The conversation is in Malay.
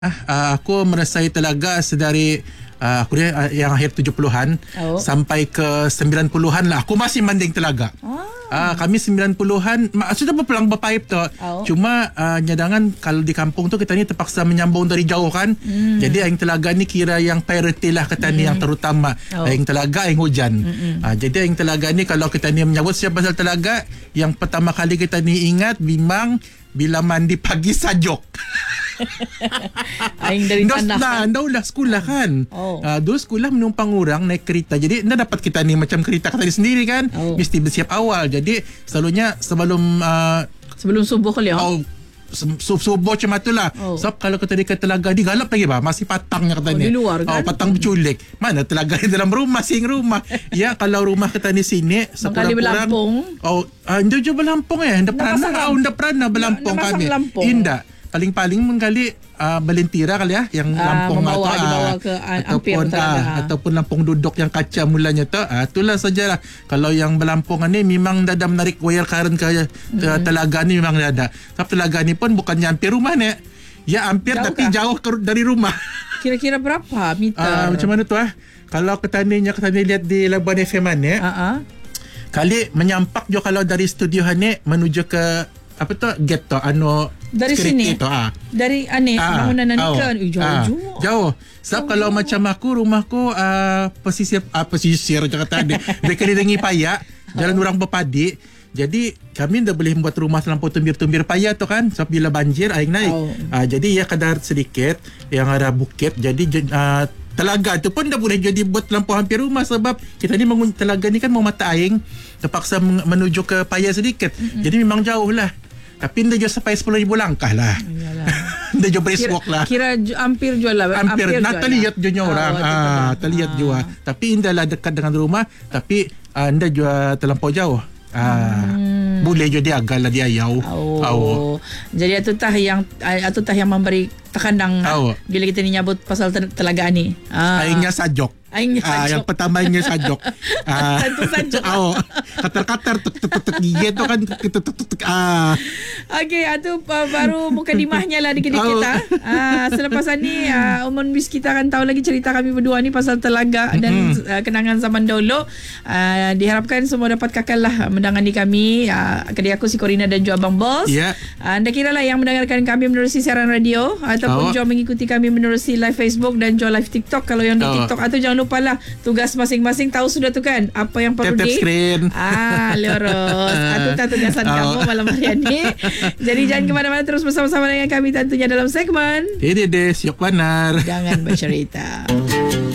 Aku merasai telaga sedari aku dia yang akhir 70-an sampai ke 90-an lah. Aku masih manding telaga. Kami 90-an sudah berpelang berpaip tu. Cuma nyadangan kalau di kampung tu kita ni terpaksa menyambung dari jauh kan. Jadi aing telaga ni kira yang priority lah kita ni yang terutama. Aing telaga, aing hujan. Jadi aing telaga ni kalau kita ni menyambut siapa pasal telaga, yang pertama kali kita ni ingat memang bila mandi pagi sajok. Aing dari tanah. Dah ulah sekolah kan. Dulu sekolah menumpang orang naik kereta. Jadi anda dapat kita ni macam kereta kita sendiri kan. Mesti bersiap awal. Jadi selalunya sebelum subuh kali subuh macam itulah. Sebab kalau kita di telaga ni galap lagi bah. Masih patangnya kata ni. Di luar kan. Patang berculik. Mana telaga di dalam rumah, sing rumah. Ya kalau rumah kita di sini sekali berlampung. Anda je berlampung Anda pernah berlampung kami. Indah. Paling menggali belentira kali ya yang lampung dibawa ke ampir ataupun lampung duduk yang kaca mulanya tu itulah sajalah. Kalau yang belampung ni memang dah menarik wire current ke telaga ni memang dah ada. Sebab telaga ni pun bukannya hampir rumah ni. Ya hampir jauh tapi jauh dari rumah. Kira-kira berapa meter? Macam mana tu Kalau ketaninya lihat di Labuan FM ni. Kali menyampak jo kalau dari studio ni menuju ke apa tu gate tu dari sini tu, dari bangunan ni kan jauh. Sebab kalau macam rumahku pesisir macam kata dia berkelilingi payak jalan orang berpadi. Jadi kami dah boleh membuat rumah terlampau tumbir-tumbir payah tu kan. Sebab bila banjir air naik. Jadi ya kadar sedikit yang ada bukit. Jadi telaga tu pun dah boleh jadi buat terlampau hampir rumah. Sebab kita ni bangun telaga ni kan mau mata aing terpaksa menuju ke payah sedikit. Jadi memang jauh lah. Tapi dia jual sampai 10,000 langkah lah. Dia jual brisk walk lah. Kira hampir jual lah. Hampir. Nak terlihat jualnya orang. Terlihat jual. Tapi indah lah dekat dengan rumah. Tapi anda jual terlampau jauh. Boleh jadi agak lah dia ayau. Jadi itu tah yang memberi tekanan bila kita ni nyabut pasal telaga ni. Aingnya sajok. Yang pertama aingnya sajok. Tentu sajok. Katar-katar gigit tu kan. Okey, itu baru mukadimahnya lah dikit kita. Selepas ni Umon Bis kita akan tahu lagi cerita kami berdua ni pasal telaga dan kenangan zaman dulu. Diharapkan semua dapat kakal lah mendangani kami. Kedai aku si Corina dan juga Abang Boss. Anda kira lah yang mendengarkan kami menerusi siaran radio ataupun juga mengikuti kami menerusi live Facebook dan juga live TikTok. Kalau yang di TikTok atau jangan lupa lah tugas masing-masing tahu sudah tu kan apa yang perlu tap screen. Lurus. Itu tak tugasan kamu malam hari ini. Jadi jangan ke mana-mana, terus bersama-sama dengan kami tentunya dalam segmen Ini deh Siok Banar. Jangan bercerita.